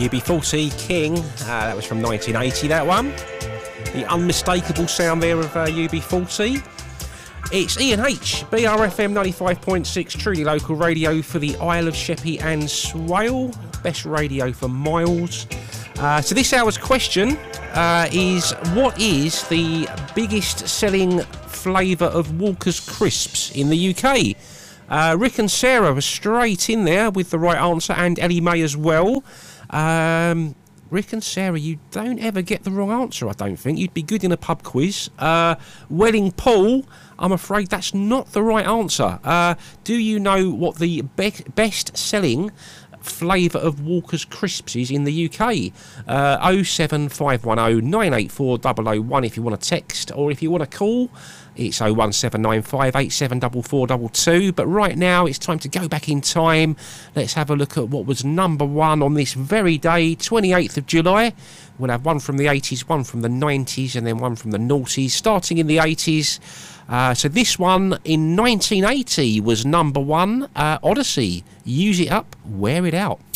UB40 King, that was from 1980, that one. The unmistakable sound there of UB40. It's Ian H, BRFM 95.6, truly local radio for the Isle of Sheppey and Swale. Best radio for miles. So this hour's question is, what is the biggest selling flavour of Walker's Crisps in the UK? Rick and Sarah were straight in there with the right answer, and Ellie May as well. Rick and Sarah, you don't ever get the wrong answer, I don't think. You'd be good in a pub quiz. Welling Paul, I'm afraid that's not the right answer. Do you know what the best-selling flavour of Walker's Crisps is in the UK? 07510 984 001 if you want to text, or if you want to call, it's 01795 874422. But right now it's time to go back in time. Let's have a look at what was number one on this very day, 28th of July. We'll have one from the 80s, one from the 90s, and then one from the noughties. Starting in the 80s, so this one in 1980 was number one, Odyssey. Use it up, wear it out.